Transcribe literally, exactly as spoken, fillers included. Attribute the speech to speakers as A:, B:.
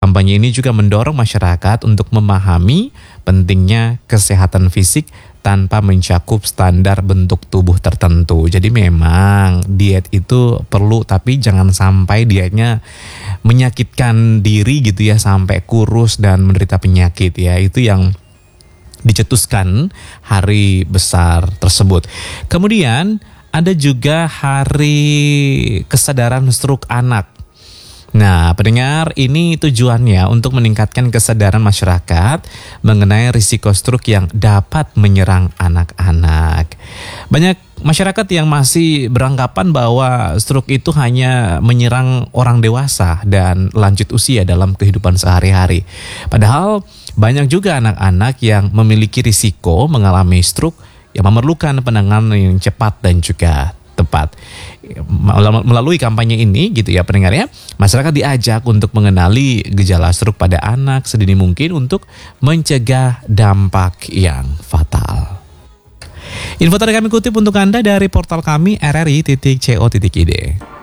A: Kampanye ini juga mendorong masyarakat untuk memahami pentingnya kesehatan fisik tanpa mencakup standar bentuk tubuh tertentu. Jadi memang diet itu perlu, tapi jangan sampai dietnya menyakitkan diri gitu ya, sampai kurus dan menderita penyakit ya. Itu yang dicetuskan hari besar tersebut. Kemudian ada juga hari kesadaran stroke anak. Nah, pendengar, ini tujuannya untuk meningkatkan kesadaran masyarakat mengenai risiko stroke yang dapat menyerang anak-anak. Banyak masyarakat yang masih beranggapan bahwa stroke itu hanya menyerang orang dewasa dan lanjut usia dalam kehidupan sehari-hari. Padahal banyak juga anak-anak yang memiliki risiko mengalami stroke yang memerlukan penanganan yang cepat dan juga tepat. Melalui kampanye ini gitu ya pendengar ya, masyarakat diajak untuk mengenali gejala stroke pada anak sedini mungkin untuk mencegah dampak yang fatal. Info tadi kami kutip untuk Anda dari portal kami r r i titik co titik i d.